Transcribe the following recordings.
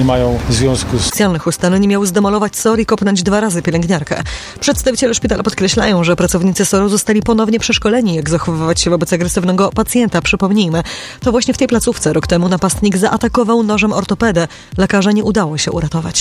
mają związku z... Specjalnych ustaleń miał zdemolować SOR i kopnąć 2 razy pielęgniarkę. Przedstawiciele szpitala podkreślają, że pracownicy SOR-u zostali ponownie przeszkoleni, jak zachowywać się wobec agresywnego pacjenta. Przypomnijmy, to właśnie w tej placówce rok temu napastnik zaatakował nożem ortopedę. Lekarza nie udało się uratować.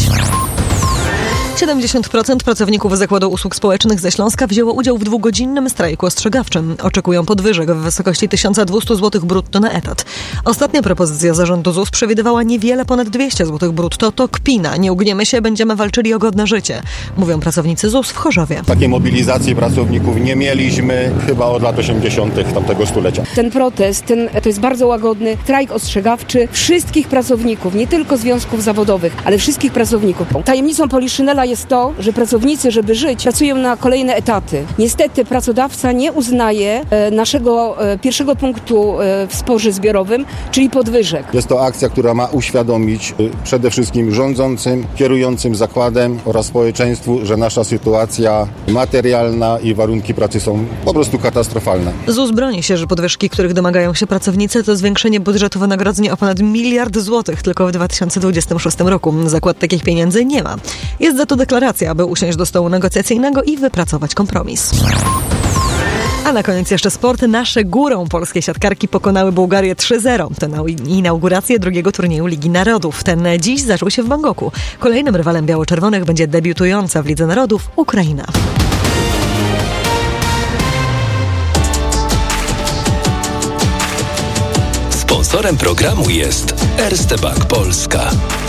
70% pracowników Zakładu Usług Społecznych ze Śląska wzięło udział w 2-godzinnym strajku ostrzegawczym. Oczekują podwyżek w wysokości 1200 zł brutto na etat. Ostatnia propozycja zarządu ZUS przewidywała niewiele ponad 200 zł brutto. To kpina. Nie ugniemy się, będziemy walczyli o godne życie, mówią pracownicy ZUS w Chorzowie. Takiej mobilizacji pracowników nie mieliśmy chyba od lat 80. tamtego stulecia. Ten protest, to jest bardzo łagodny strajk ostrzegawczy wszystkich pracowników, nie tylko związków zawodowych, ale wszystkich pracowników. Tajemnicą Poliszynela jest to, że pracownicy, żeby żyć, pracują na kolejne etaty. Niestety pracodawca nie uznaje naszego pierwszego punktu w sporze zbiorowym, czyli podwyżek. Jest to akcja, która ma uświadomić przede wszystkim rządzącym, kierującym zakładem oraz społeczeństwu, że nasza sytuacja materialna i warunki pracy są po prostu katastrofalne. ZUS broni się, że podwyżki, których domagają się pracownicy, to zwiększenie budżetu wynagrodzeń o ponad 1 miliard złotych tylko w 2026 roku. Zakład takich pieniędzy nie ma. Jest za to deklaracja, aby usiąść do stołu negocjacyjnego i wypracować kompromis. A na koniec jeszcze sport. Nasze górą polskie siatkarki pokonały Bułgarię 3-0. To na inaugurację drugiego turnieju Ligi Narodów. Ten dziś zaczął się w Bangkoku. Kolejnym rywalem biało-czerwonych będzie debiutująca w Lidze Narodów Ukraina. Sponsorem programu jest Erste Bank Polska.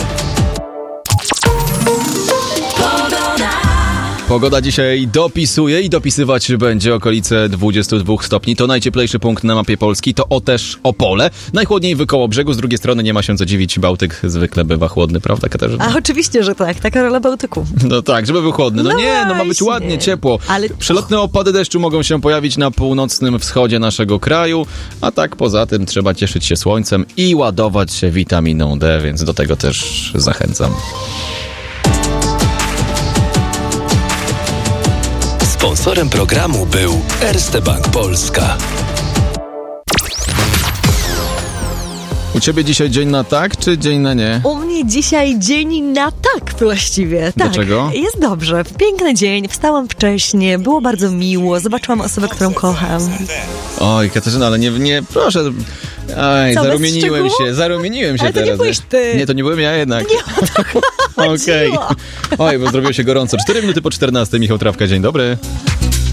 Pogoda dzisiaj dopisuje i dopisywać będzie okolice 22 stopni. To najcieplejszy punkt na mapie Polski. To też Opole. Najchłodniej w Kołobrzegu. Z drugiej strony nie ma się co dziwić. Bałtyk zwykle bywa chłodny, prawda, Katarzyna? A oczywiście, że tak. Taka rola Bałtyku. No tak, żeby był chłodny. No nie, no ma być ładnie, ciepło. Ale... Przelotne opady deszczu mogą się pojawić na północnym wschodzie naszego kraju. A tak poza tym trzeba cieszyć się słońcem i ładować się witaminą D, więc do tego też zachęcam. Sponsorem programu był Erste Bank Polska. U ciebie dzisiaj dzień na tak, czy dzień na nie? U mnie dzisiaj dzień na tak właściwie. Tak. Dlaczego? Jest dobrze. Piękny dzień. Wstałam wcześnie. Było bardzo miło. Zobaczyłam osobę, którą kocham. Oj, Katarzyna, ale nie, proszę. Aj, zarumieniłem się ale to teraz. Nie byłeś ty. Nie, to nie byłem ja jednak. Nie, o to Okej. Oj, bo zrobiło się gorąco. 4 minuty po 14. Michał Trawka, dzień dobry.